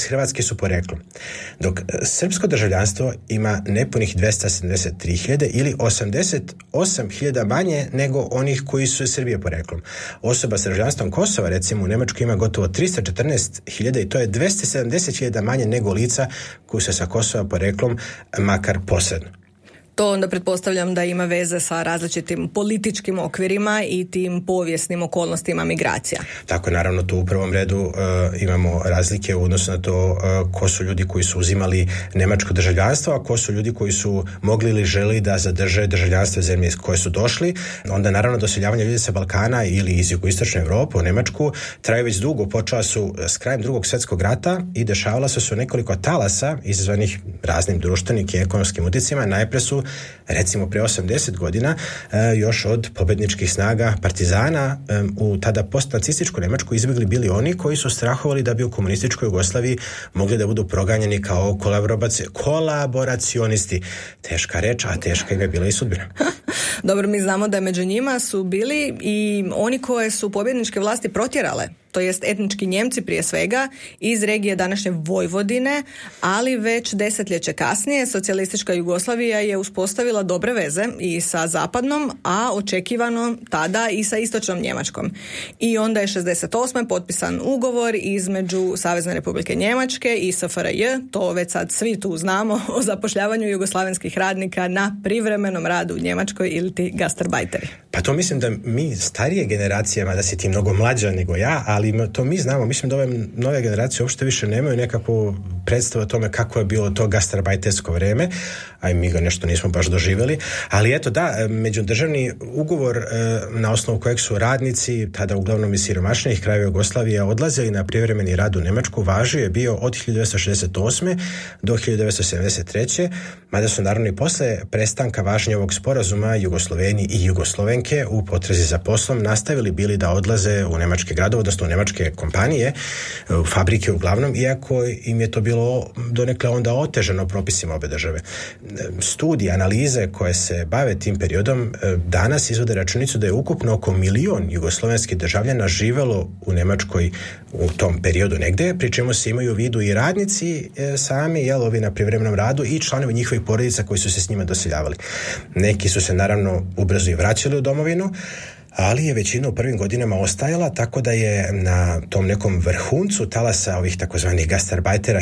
Hrvatske su poreklom. Dok srpsko državljanstvo ima nepunih 273.000 ili 88.000 manje nego onih koji su iz Srbije poreklom. Osoba s državljanstvom Kosova, recimo u Njemačkoj, ima gotovo 314.000 i to je 270.000 manje nego lica koji su sa Kosova poreklom, makar posredno. To onda pretpostavljam da ima veze sa različitim političkim okvirima i tim povijesnim okolnostima migracija. Tako, naravno, tu u prvom redu imamo razlike u odnosu na to ko su ljudi koji su uzimali nemačko državljanstvo, a ko su ljudi koji su mogli ili želi da zadrže državljanstvo zemlje iz koje su došli. Onda, naravno, doseljavanje ljudi sa Balkana ili iz jugoistočne Europe u Njemačku traju već dugo. Počela su s krajem Drugog svjetskog rata i dešavala su nekoliko talasa izazvanih raznim društvenim i ekonomskim utjecajima. Najpre su, recimo pre 80 godina, još od pobedničkih snaga partizana u tada postnacističku Njemačku izbjegli bili oni koji su strahovali da bi u komunističkoj Jugoslaviji mogli da budu proganjeni kao kolaboracionisti. Teška reč, a teška im je bila i sudbina. Dobro, mi znamo da među njima su bili i oni koje su pobjedničke vlasti protjerale, to jest etnički Njemci prije svega, iz regije današnje Vojvodine, ali već desetljeće kasnije socijalistička Jugoslavija je uspostavila dobre veze i sa zapadnom, a očekivano tada i sa istočnom Njemačkom. I onda je 68. potpisan ugovor između Savezne Republike Njemačke i SFRJ, to već sad svi tu znamo, o zapošljavanju jugoslavenskih radnika na privremenom radu u Njemačkoj ili ti gastarbajteri. Pa to mislim da mi starije generacijama, da si ti mnogo mlađa nego ja, ali to mi znamo. Mislim da ove nove generacije uopšte više nemaju nekakvu predstavu o tome kako je bilo to gastarbajtersko vreme, a i mi ga nešto nismo baš doživjeli. Ali eto da, međudržavni ugovor na osnovu kojeg su radnici, tada uglavnom iz siromašnijih krajeva Jugoslavije, odlazili na privremeni rad u Njemačku, važio je bio od 1968. do 1973. Mada su naravno i posle prestanka važenja ovog sporazuma Jugosloveni i Jugoslovenke u potrazi za poslom nastavili bili da odlaze u nemačke gradove, odnosno u nemačke kompanije, u fabrike uglavnom, iako im je to bilo donekle onda otežano propisima obe države. Studije, analize koje se bave tim periodom danas izvode računicu da je ukupno oko 1 milion jugoslovenskih državljana živelo u Nemačkoj u tom periodu negde, pri čemu se imaju u vidu i radnici sami, ovi na privremenom radu, i članovi njihovih porodica koji su se s njima doseljavali. Neki su se naravno ubrzo i vraćali u domovinu, ali je većina u prvim godinama ostajala, tako da je na tom nekom vrhuncu talasa ovih takozvanih gastarbajtera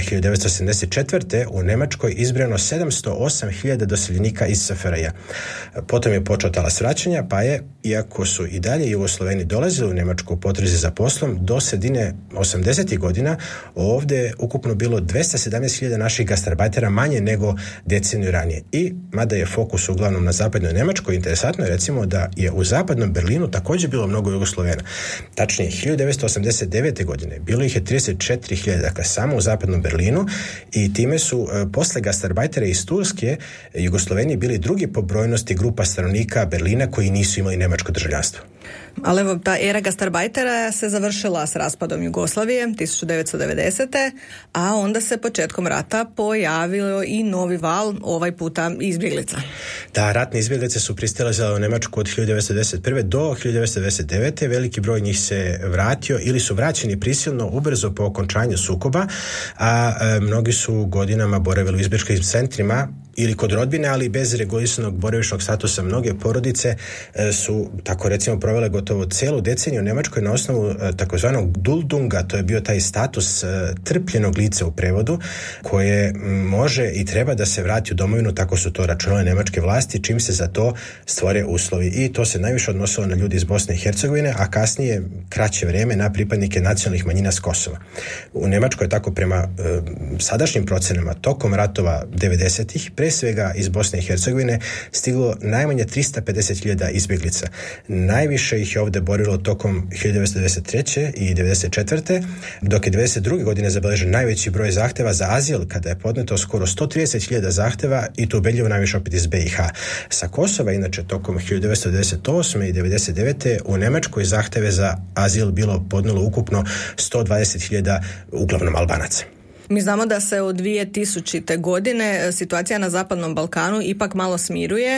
1974. u Njemačkoj izbrojano 708.000 doseljenika iz SFRJ. Potom je počeo talas vraćanja, pa je, iako su i dalje Jugosloveni dolazili u Njemačku u potrazi za poslom, do sredine 80. godina ovdje ukupno bilo 217.000 naših gastarbajtera manje nego deceniju ranije. I mada je fokus uglavnom na zapadnoj Njemačkoj, interesantno je recimo da je u zapadnom Berlinu također bilo mnogo Jugoslovena. Tačnije, 1989. godine bilo ih je 34.000, dakle samo u zapadnom Berlinu, i time su posle gastarbajtera iz Turske Jugosloveni bili drugi po brojnosti grupa stanovnika Berlina koji nisu imali nemačko državljanstvo. Ali evo, ta era gastarbajtera se završila s raspadom Jugoslavije 1990. a onda se početkom rata pojavio i novi val, ovaj puta izbjeglica. Da, ratne izbjeglice su pristale u Njemačku od 1991. do 1999. Veliki broj njih se vratio ili su vraćeni prisilno ubrzo po okončanju sukoba, a mnogi su godinama boravili u izbjegličkim centrima ili kod rodbine, ali bez regulisanog boravišnog statusa. Mnoge porodice su, tako recimo, provele gotovo celu deceniju u Njemačkoj na osnovu takozvanog Duldunga, to je bio taj status trpljenog lica u prevodu, koje može i treba da se vrati u domovinu, tako su to računale nemačke vlasti, čim se za to stvore uslovi. I to se najviše odnosilo na ljudi iz Bosne i Hercegovine, a kasnije kraće vrijeme na pripadnike nacionalnih manjina s Kosova. U Njemačkoj, tako prema sadašnjim procenama, tokom ratova 90-ih, pre svega iz Bosne i Hercegovine, stiglo najmanje 350.000 izbjeglica. Najviše ih je ovdje boravilo tokom 1993. i 1994. dok je 1992. godine zabeležen najveći broj zahteva za azil, kada je podneto skoro 130.000 zahteva, i to ubedljivo najviše opet iz BiH. Sa Kosova, inače, tokom 1998. i 1999. u Njemačkoj zahteve za azil bilo podnelo ukupno 120.000, uglavnom Albanaca. Mi znamo da se od 2000. godine situacija na Zapadnom Balkanu ipak malo smiruje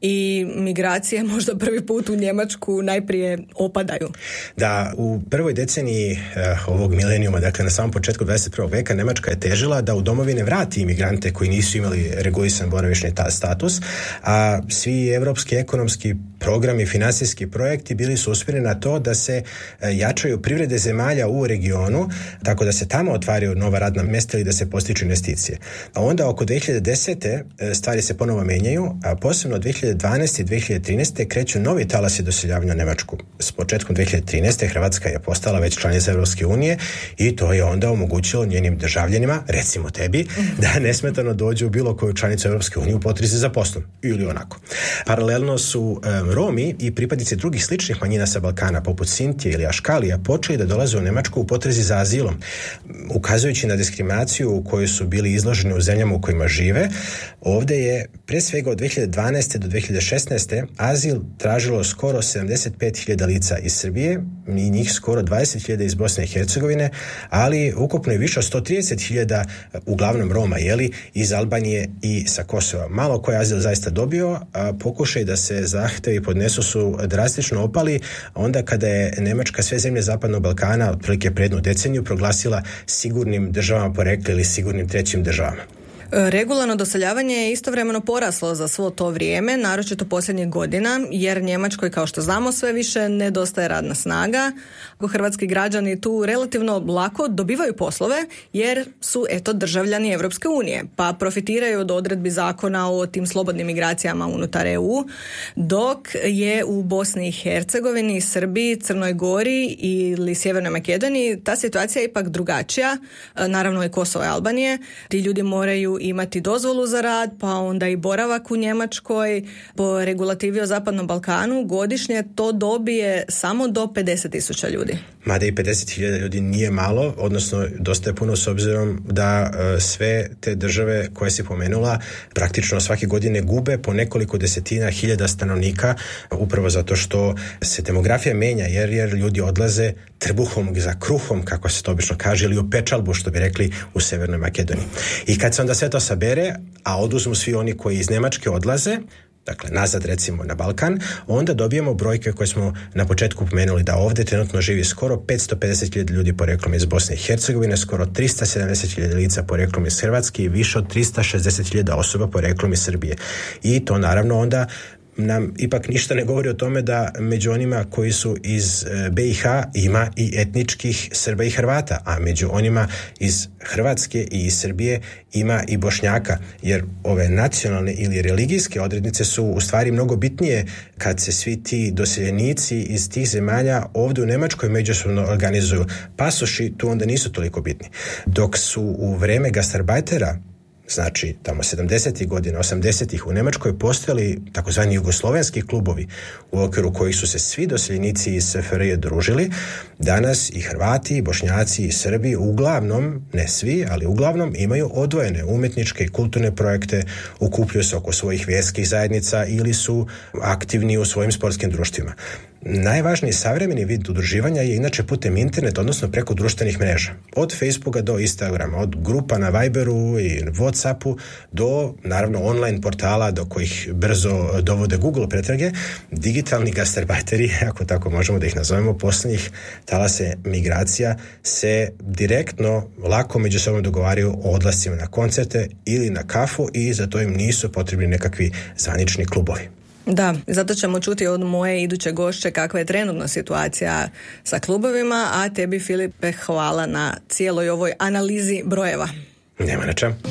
i migracije možda prvi put u Njemačku najprije opadaju. Da, u prvoj deceniji ovog milenijuma, dakle na samom početku 21. veka, Njemačka je težila da u domovine vrati imigrante koji nisu imali regulisan boravišni status, a svi evropski ekonomski programi, financijski projekti bili su usmjereni na to da se jačaju privrede zemalja u regionu, tako da se tamo otvaraju nova radna mjesta i da se postiču investicije. A onda oko 2010. stvari se ponovo menjaju, a posebno od 2012. i 2013. kreću novi talasi doseljavanja u Njemačku. S početkom 2013. Hrvatska je postala već članica Europske unije i to je onda omogućilo njenim državljanima, recimo tebi, da nesmetano dođu u bilo koju članicu Europske unije u potrazi za poslom ili onako. Paralelno su Romi i pripadnici drugih sličnih manjina sa Balkana, poput Sintije ili Aškalija, počeli da dolaze u Njemačku u potrazi za azilom, ukazujući na diskriminaciju u kojoj su bili izloženi u zemljama u kojima žive. Ovdje je pre svega od 2012. do 2016. azil tražilo skoro 75.000 lica iz Srbije i njih skoro 20.000 iz Bosne i Hercegovine, ali ukupno je više od 130.000 uglavnom Roma, iz Albanije i sa Kosova. Malo ko je azil zaista dobio, a pokušaj da se zahtevi podnesu su drastično opali onda kada je Njemačka sve zemlje Zapadnog Balkana otprilike pred jednu deceniju proglasila sigurnim državama porekla ili sigurnim trećim državama. Regularno doseljavanje je istovremeno poraslo za svo to vrijeme, naročito posljednjih godina, jer Njemačkoj, kao što znamo, sve više nedostaje radna snaga. Hrvatski građani tu relativno lako dobivaju poslove, jer su, državljani Europske unije, pa profitiraju od odredbi zakona o tim slobodnim migracijama unutar EU, dok je u Bosni i Hercegovini, Srbiji, Crnoj Gori ili Sjevernoj Makedoniji ta situacija je ipak drugačija, naravno i Kosovo i Albanije. Ti ljudi moraju imati dozvolu za rad, pa onda i boravak u Njemačkoj. Po regulativi o Zapadnom Balkanu godišnje to dobije samo do 50.000 ljudi. Mada i 50.000 ljudi nije malo, odnosno dosta je puno s obzirom da sve te države koje si pomenula praktično svake godine gube po nekoliko desetina hiljada stanovnika, upravo zato što se demografija menja, jer ljudi odlaze trbuhom za kruhom, kako se to obično kaže, ili u pečalbu, što bi rekli u Severnoj Makedoniji. I kad se onda sve to sabere, a oduzmu svi oni koji iz Njemačke odlaze, dakle nazad recimo na Balkan, onda dobijemo brojke koje smo na početku pomenuli, da ovdje trenutno živi skoro 550.000 ljudi poreklom iz Bosne i Hercegovine, skoro 370.000 lica poreklom iz Hrvatske i više od 360.000 osoba poreklom iz Srbije. I to naravno onda nam ipak ništa ne govori o tome da među onima koji su iz BiH ima i etničkih Srba i Hrvata, a među onima iz Hrvatske i iz Srbije ima i Bošnjaka, jer ove nacionalne ili religijske odrednice su u stvari mnogo bitnije kad se svi ti doseljenici iz tih zemalja ovdje u Njemačkoj međusobno organizuju. Pasoši tu onda nisu toliko bitni. Dok su u vreme gastarbajtera, znači tamo 70. godina, 80. u Njemačkoj postojali takozvani jugoslovenski klubovi u okviru kojih su se svi doseljenici iz SFRJ družili. Danas i Hrvati, i Bošnjaci, i Srbi uglavnom, ne svi, ali uglavnom imaju odvojene umjetničke i kulturne projekte, okupljuju se oko svojih vjerskih zajednica ili su aktivni u svojim sportskim društvima. Najvažniji savremeni vid udruživanja je inače putem interneta, odnosno preko društvenih mreža. Od Facebooka do Instagrama, od grupa na Viberu i Whatsappu do, naravno, online portala do kojih brzo dovode Google pretrage. Digitalni gastarbajteri, ako tako možemo da ih nazovemo, posljednjih talase migracija se direktno, lako među sobom dogovaraju o odlascima na koncerte ili na kafu i za to im nisu potrebni nekakvi zvanični klubovi. Da, zato ćemo čuti od moje iduće gošće kakva je trenutna situacija sa klubovima, a tebi, Filipe, hvala na cijeloj ovoj analizi brojeva. Nema na čemu.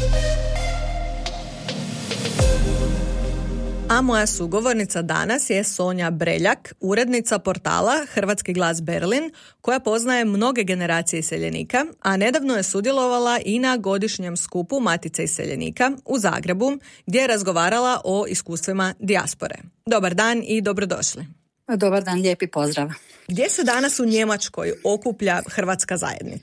A moja sugovornica danas je Sonja Breljak, urednica portala Hrvatski glas Berlin, koja poznaje mnoge generacije iseljenika, a nedavno je sudjelovala i na godišnjem skupu Matice iseljenika u Zagrebu, gdje je razgovarala o iskustvima dijaspore. Dobar dan i dobrodošli. Dobar dan, lijepi pozdrav. Gdje se danas u Njemačkoj okuplja hrvatska zajednica?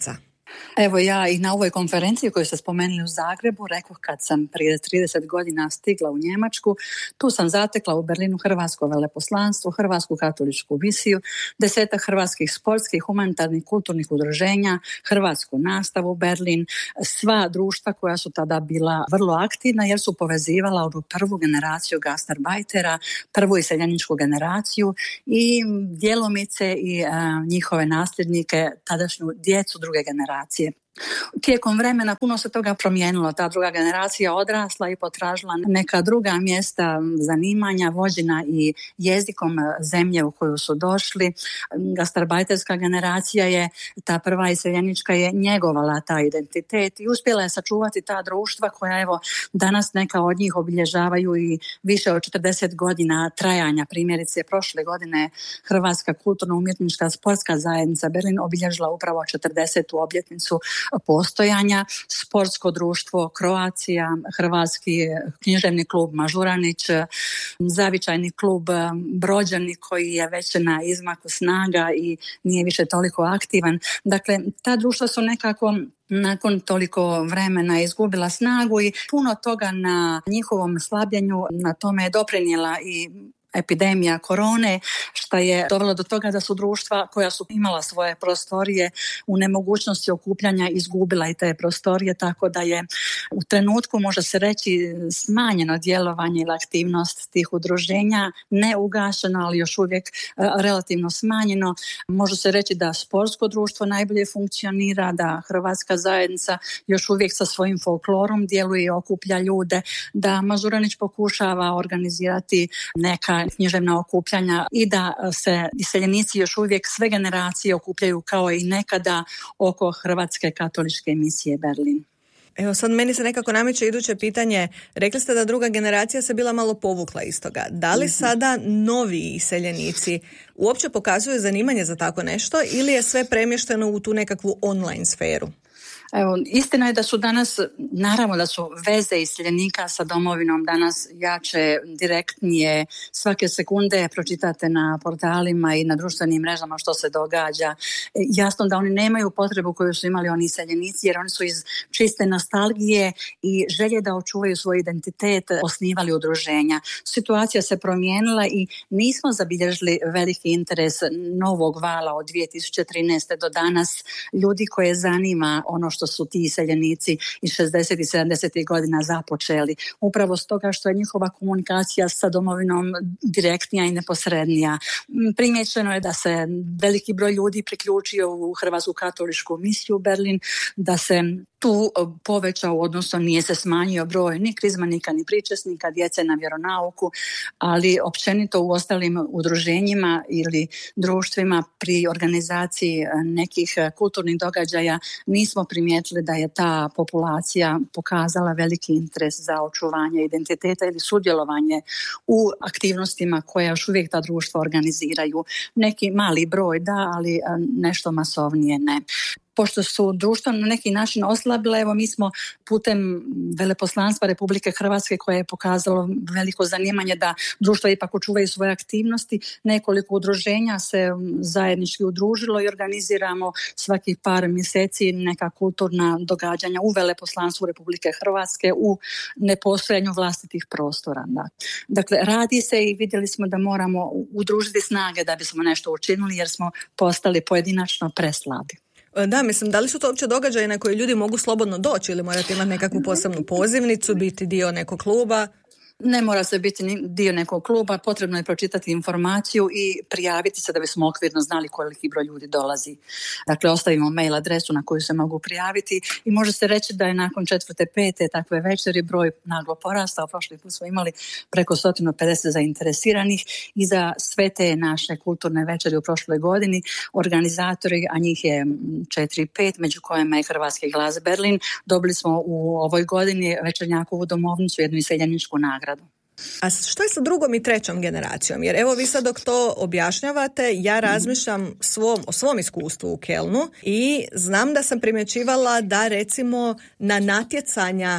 Evo ja i na ovoj konferenciji koju ste spomenuli u Zagrebu, rekoh kad sam prije 30 godina stigla u Njemačku, tu sam zatekla u Berlinu hrvatsko veleposlanstvo, Hrvatsku katoličku misiju, 10 hrvatskih sportskih, humanitarnih, kulturnih udruženja, hrvatsku nastavu Berlin, sva društva koja su tada bila vrlo aktivna jer su povezivala onu prvu generaciju gastarbajtera, prvu iseljeničku generaciju i djelomice i njihove nasljednike, tadašnju djecu druge generacije. Tijekom vremena puno se toga promijenilo. Ta druga generacija odrasla i potražila neka druga mjesta zanimanja, vođena i jezikom zemlje u koju su došli. Gastarbajterska generacija je, ta prva iseljenička, je njegovala taj identitet i uspjela je sačuvati ta društva koja, evo, danas neka od njih obilježavaju i više od 40 godina trajanja. Primjerice, prošle godine Hrvatska kulturno-umjetnička sportska zajednica Berlin obilježila upravo 40. obljetnicu postojanja. Sportsko društvo Croatia, Hrvatski književni klub Mažuranić, zavičajni klub Brođani koji je već na izmaku snaga i nije više toliko aktivan. Dakle, ta društva su nekako nakon toliko vremena izgubila snagu i puno toga na njihovom slabljenju na tome je doprinijela i epidemija korone, što je dovelo do toga da su društva koja su imala svoje prostorije u nemogućnosti okupljanja izgubila i te prostorije, tako da je u trenutku, može se reći, smanjeno djelovanje ili aktivnost tih udruženja, ne ugašeno, ali još uvijek relativno smanjeno. Može se reći da sportsko društvo najbolje funkcionira, da hrvatska zajednica još uvijek sa svojim folklorom djeluje i okuplja ljude, da Mažuranić pokušava organizirati neka književna okupljanja i da se iseljenici još uvijek sve generacije okupljaju kao i nekada oko Hrvatske katoličke misije Berlin. Evo sad meni se nekako nameće iduće pitanje. Rekli ste da druga generacija se bila malo povukla iz toga. Da li sada novi iseljenici uopće pokazuju zanimanje za tako nešto ili je sve premješteno u tu nekakvu online sferu? Evo, istina je da su danas, naravno da su veze iseljenika sa domovinom danas jače, direktnije, svake sekunde pročitate na portalima i na društvenim mrežama što se događa. Jasno da oni nemaju potrebu koju su imali oni iseljenici, jer oni su iz čiste nostalgije i želje da očuvaju svoj identitet osnivali udruženja. Situacija se promijenila i nismo zabilježili veliki interes novog vala od 2013. do danas, ljudi koje zanima ono što su ti iseljenici iz 60. i 70. godina započeli. Upravo stoga što je njihova komunikacija sa domovinom direktnija i neposrednija. Primijećeno je da se veliki broj ljudi priključio u Hrvatsku katoličku misiju Berlin, da se tu povećao, odnosno nije se smanjio broj ni krizmanika, ni pričesnika, djece na vjeronauku, ali općenito u ostalim udruženjima ili društvima pri organizaciji nekih kulturnih događaja nismo primijetili da je ta populacija pokazala veliki interes za očuvanje identiteta ili sudjelovanje u aktivnostima koje još uvijek ta društva organiziraju. Neki mali broj da, ali nešto masovnije ne. Pošto su društva na neki način oslabile, evo mi smo putem veleposlanstva Republike Hrvatske koje je pokazalo veliko zanimanje da društva ipak očuvaju svoje aktivnosti, nekoliko udruženja se zajednički udružilo i organiziramo svakih par mjeseci neka kulturna događanja u veleposlanstvu Republike Hrvatske u nepostojanju vlastitih prostora. Da. Dakle, radi se i vidjeli smo da moramo udružiti snage da bismo nešto učinili jer smo postali pojedinačno preslabi. Da, mislim, da li su to uopće događaje na koje ljudi mogu slobodno doći ili morate imati nekakvu posebnu pozivnicu, biti dio nekog kluba? Ne mora se biti dio nekog kluba, potrebno je pročitati informaciju i prijaviti se da bismo okvirno znali koliki broj ljudi dolazi. Dakle, ostavimo mail adresu na koju se mogu prijaviti i može se reći da je nakon 4., 5. takve večeri broj naglo porastao. Prošli put smo imali preko 150 zainteresiranih i za sve te naše kulturne večeri u prošloj godini organizatori, a njih je 4-5, među kojima je Hrvatski glas Berlin, dobili smo u ovoj godini Večernjakovu domovnicu, jednu iseljeničku nagradu. A što je sa drugom i trećom generacijom? Jer evo vi sad dok to objašnjavate, ja razmišljam o svom iskustvu u Kelnu i znam da sam primjećivala da recimo na natjecanja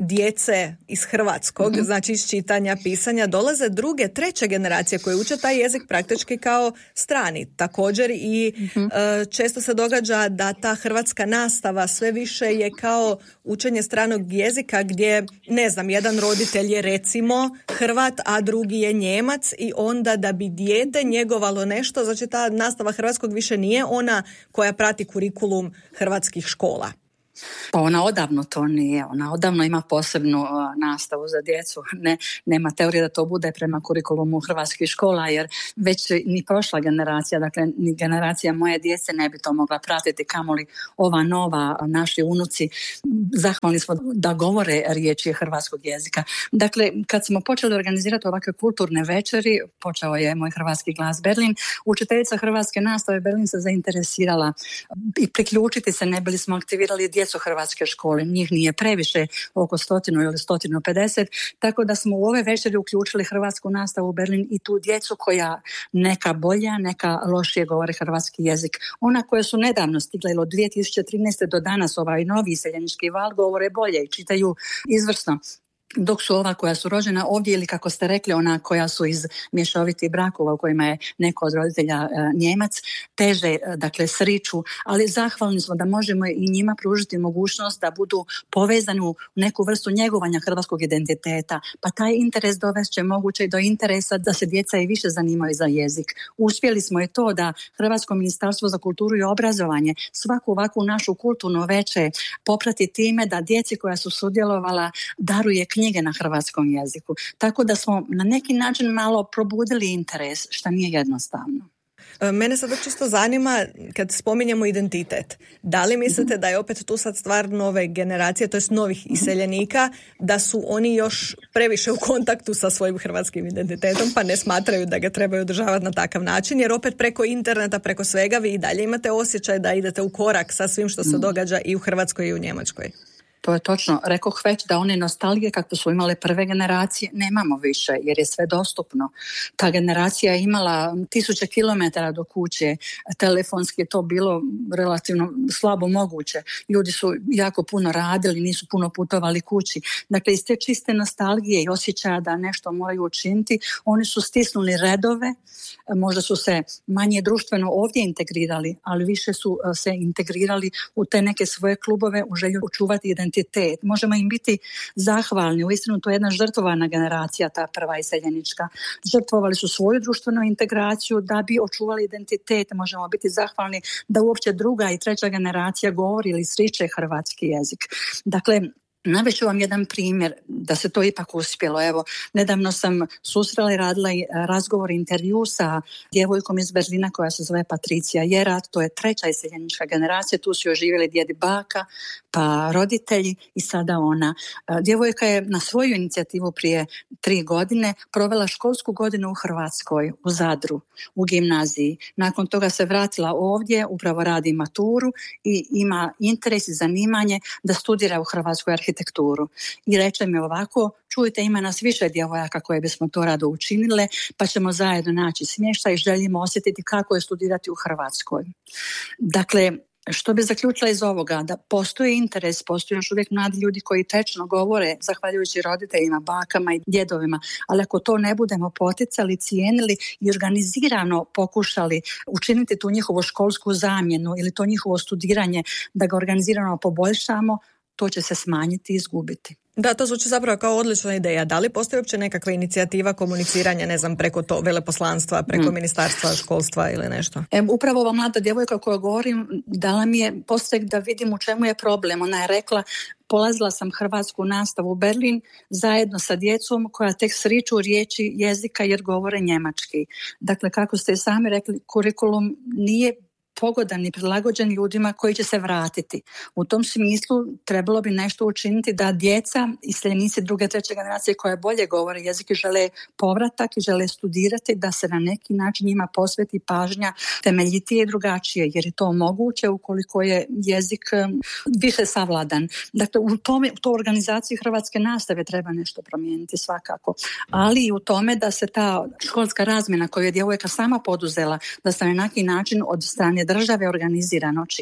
djece iz hrvatskog, znači iz čitanja, pisanja, dolaze druge, treće generacije koje uče taj jezik praktički kao strani. Također i često se događa da ta hrvatska nastava sve više je kao učenje stranog jezika gdje, ne znam, jedan roditelj je recimo Hrvat, a drugi je Njemac i onda da bi dijete njegovalo nešto, znači ta nastava hrvatskog više nije ona koja prati kurikulum hrvatskih škola. Pa ona odavno to nije. Ona odavno ima posebnu nastavu za djecu. Nema teorije da to bude prema kurikulumu hrvatskih škola, jer već ni prošla generacija, dakle ni generacija moje djece ne bi to mogla pratiti, kamoli ova nova, naši unuci. Zahvalni smo da govore riječi hrvatskog jezika. Dakle, kad smo počeli organizirati ovakve kulturne večeri, počeo je moj Hrvatski glas Berlin, učiteljica hrvatske nastave Berlin se zainteresirala i priključiti se, ne bili smo aktivirali djecu hrvatske škole. Njih nije previše, oko 100 ili 150, tako da smo u ove večeri uključili hrvatsku nastavu u Berlin i tu djecu koja neka bolja, neka lošije govore hrvatski jezik. Ona koja su nedavno stigla od 2013. do danas, ovaj novi iseljenički val, govore bolje i čitaju izvrsno. Dok su ova koja su rođena ovdje ili kako ste rekli ona koja su iz mješovitih brakova u kojima je neko od roditelja Njemac, teže dakle sriču, ali zahvalni smo da možemo i njima pružiti mogućnost da budu povezani u neku vrstu njegovanja hrvatskog identiteta, pa taj interes dovešće moguće i do interesa da se djeca i više zanimaju za jezik. Uspjeli smo je to da Hrvatsko ministarstvo za kulturu i obrazovanje svaku ovakvu našu kulturnu večer poprati time da djeci koja su sudjelovala daruje knjige na hrvatskom jeziku. Tako da smo na neki način malo probudili interes, što nije jednostavno. Mene sad čisto zanima, kad spominjemo identitet, da li mislite da je opet tu sad stvar nove generacije, to jest novih iseljenika, da su oni još previše u kontaktu sa svojim hrvatskim identitetom, pa ne smatraju da ga trebaju održavati na takav način, jer opet preko interneta, preko svega vi i dalje imate osjećaj da idete u korak sa svim što se događa i u Hrvatskoj i u Njemačkoj. To je točno. Rekoh već da one nostalgije kakve su imale prve generacije nemamo više jer je sve dostupno. Ta generacija je imala 1000 kilometara do kuće, telefonski je to bilo relativno slabo moguće. Ljudi su jako puno radili, nisu puno putovali kući. Dakle, iz te čiste nostalgije i osjećaja da nešto moraju učiniti, oni su stisnuli redove, možda su se manje društveno ovdje integrirali, ali više su se integrirali u te neke svoje klubove u želju očuvati identitet. Možemo im biti zahvalni. Uistinu to je jedna žrtvovana generacija, ta prva iseljenička. Žrtvovali su svoju društvenu integraciju da bi očuvali identitet. Možemo biti zahvalni da uopće druga i treća generacija govori ili sriče hrvatski jezik. Dakle, navest ću vam jedan primjer da se to ipak uspjelo. Evo, nedavno sam susrela i radila razgovor, intervju sa djevojkom iz Berlina koja se zove Patricija Jerat. To je treća iseljenička generacija. Tu su joj živjeli djed i baka, pa roditelji i sada ona. Djevojka je na svoju inicijativu prije 3 godine provela školsku godinu u Hrvatskoj, u Zadru, u gimnaziji. Nakon toga se vratila ovdje, upravo radi maturu i ima interes i zanimanje da studira u Hrvatskoj arhitekturu. I reče mi ovako, čujte, ima nas više djevojaka koje bismo to rado učinile, pa ćemo zajedno naći smještaj i želimo osjetiti kako je studirati u Hrvatskoj. Dakle, što bi zaključila iz ovoga? Da postoji interes, postoji još uvijek mladi ljudi koji tečno govore, zahvaljujući roditeljima, bakama i djedovima, ali ako to ne budemo poticali, cijenili i organizirano pokušali učiniti tu njihovu školsku zamjenu ili to njihovo studiranje, da ga organizirano poboljšamo, to će se smanjiti i izgubiti. Da, to zvuči zapravo kao odlična ideja. Da li postoji uopće nekakva inicijativa komuniciranja, ne znam, preko to veleposlanstva, preko ministarstva školstva ili nešto? Upravo ova mlada djevojka o kojoj govorim dala mi je postrek da vidim u čemu je problem. Ona je rekla, polazila sam hrvatsku nastavu u Berlin zajedno sa djecom koja tek sriču riječi jezika jer govore njemački. Dakle, kako ste sami rekli, kurikulum nije pogodan i prilagođen ljudima koji će se vratiti. U tom smislu trebalo bi nešto učiniti da djeca, iseljenici druge, treće generacije koje bolje govore jezik i žele povratak i žele studirati, da se na neki način njima posveti pažnja temeljitije i drugačije, jer je to moguće ukoliko je jezik više savladan. Dakle, u toj organizaciji hrvatske nastave treba nešto promijeniti svakako. Ali i u tome da se ta školska razmjena koju je djevojka sama poduzela, da se na neki način od strane države organizirano čini.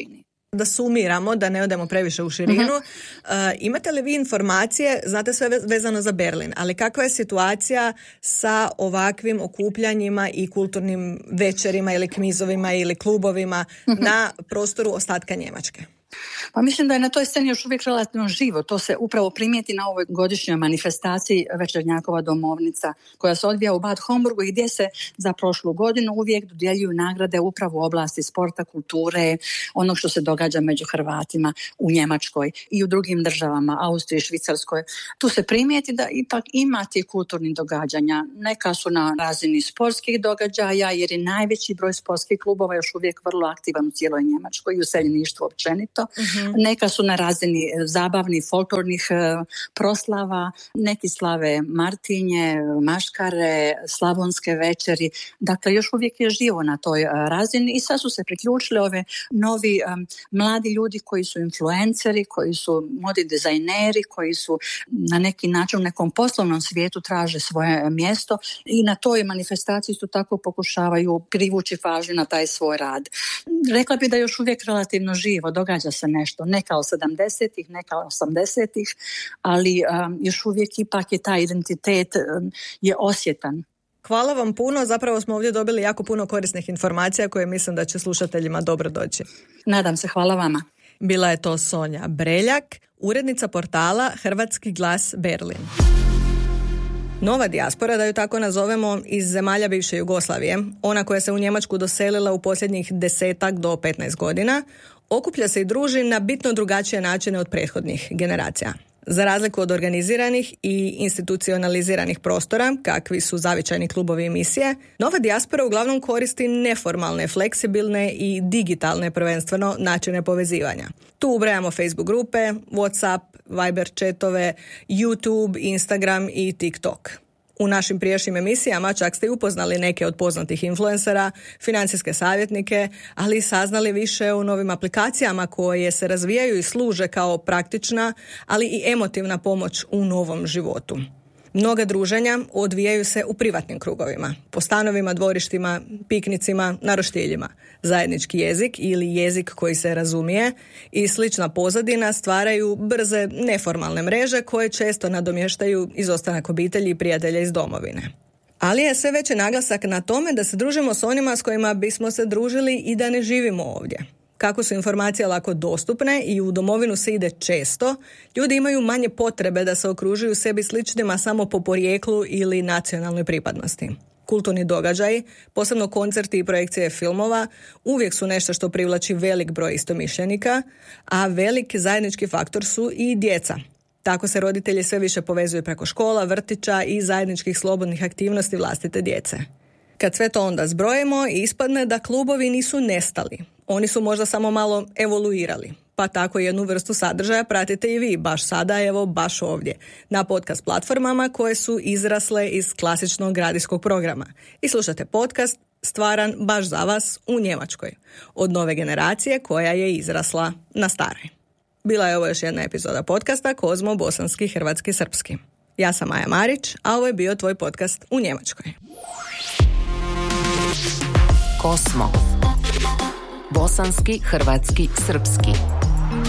Da sumiramo, da ne odemo previše u širinu. Imate li vi informacije, znate sve vezano za Berlin, ali kakva je situacija sa ovakvim okupljanjima i kulturnim večerima ili kmizovima ili klubovima na prostoru ostatka Njemačke? Pa mislim da je na toj sceni još uvijek relativno živo. To se upravo primijeti na ovoj godišnjoj manifestaciji Večernjakova domovnica koja se odvija u Bad Homburgu i gdje se za prošlu godinu uvijek dodjeljuju nagrade upravo u oblasti sporta, kulture, onog što se događa među Hrvatima u Njemačkoj i u drugim državama, Austriji, Švicarskoj. Tu se primijeti da ipak ima tih kulturnih događanja. Neka su na razini sportskih događaja jer je najveći broj sportskih klubova još uvijek vrlo aktivan u cijeloj Njemačkoj i u seljeništvu općenito. Neka su na razini zabavnih, folklornih proslava, neki slave Martinje, Maškare, Slavonske večeri. Dakle, još uvijek je živo na toj razini i sad su se priključili ove novi mladi ljudi koji su influenceri, koji su modi dizajneri, koji su na neki način u nekom poslovnom svijetu traže svoje mjesto i na toj manifestaciji su tako pokušavaju privući pažnju na taj svoj rad. Rekla bi da još uvijek relativno živo, događa se nešto, neka od 70-ih, neka od 80-ih, ali još uvijek ipak je taj identitet je osjetan. Hvala vam puno, zapravo smo ovdje dobili jako puno korisnih informacija koje mislim da će slušateljima dobro doći. Nadam se, hvala vama. Bila je to Sonja Breljak, urednica portala Hrvatski glas Berlin. Nova dijaspora, da ju tako nazovemo, iz zemalja bivše Jugoslavije, ona koja se u Njemačku doselila u posljednjih 10 do 15 godina, okuplja se i druži na bitno drugačije načine od prethodnih generacija. Za razliku od organiziranih i institucionaliziranih prostora, kakvi su zavičajni klubovi i misije, nova dijaspora uglavnom koristi neformalne, fleksibilne i digitalne prvenstveno načine povezivanja. Tu ubrajamo Facebook grupe, WhatsApp, Viber chatove, YouTube, Instagram i TikTok. U našim prijašnjim emisijama čak ste i upoznali neke od poznatih influencera, financijske savjetnike, ali i saznali više o novim aplikacijama koje se razvijaju i služe kao praktična, ali i emotivna pomoć u novom životu. Mnoga druženja odvijaju se u privatnim krugovima, po stanovima, dvorištima, piknicima, na roštiljima. Zajednički jezik ili jezik koji se razumije i slična pozadina stvaraju brze neformalne mreže koje često nadomještaju izostanak obitelji i prijatelja iz domovine. Ali je sve veći naglasak na tome da se družimo s onima s kojima bismo se družili i da ne živimo ovdje. Kako su informacije lako dostupne i u domovinu se ide često, ljudi imaju manje potrebe da se okružuju sebi sličnima samo po porijeklu ili nacionalnoj pripadnosti. Kulturni događaji, posebno koncerti i projekcije filmova, uvijek su nešto što privlači velik broj istomišljenika, a velik zajednički faktor su i djeca. Tako se roditelji sve više povezuju preko škola, vrtića i zajedničkih slobodnih aktivnosti vlastite djece. Kad sve to onda zbrojimo, ispadne da klubovi nisu nestali. Oni su možda samo malo evoluirali. Pa tako jednu vrstu sadržaja pratite i vi, baš sada, evo, baš ovdje, na podcast platformama koje su izrasle iz klasičnog radijskog programa. I slušate podcast stvaran baš za vas u Njemačkoj, od nove generacije koja je izrasla na staroj. Bila je ovo još jedna epizoda podcasta Kozmo, bosanski, hrvatski, srpski. Ja sam Maja Marić, a ovo je bio tvoj podcast u Njemačkoj. Kosmo. Bosanski, hrvatski, srpski.